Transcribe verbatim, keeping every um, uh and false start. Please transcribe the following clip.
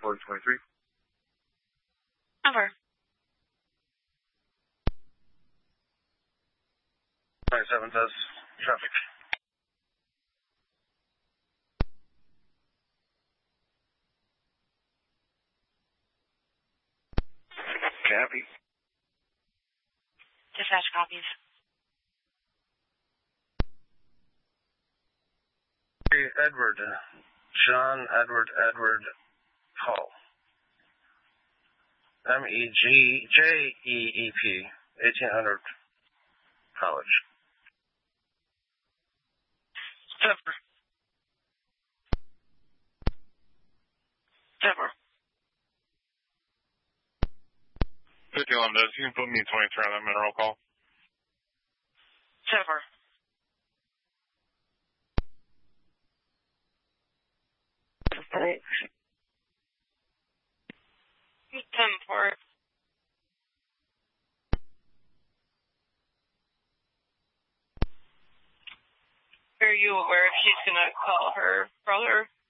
forty twenty-three. Over. twenty-seven says traffic. Copy. Dispatch copies. Edward. John Edward Edward Hall. M E G J E E P. eighteen hundred College. Over. Over. fifty-one does. You can put me twenty-three on that mineral call. Over. Thanks. ten four. Are you aware if she's going to call her brother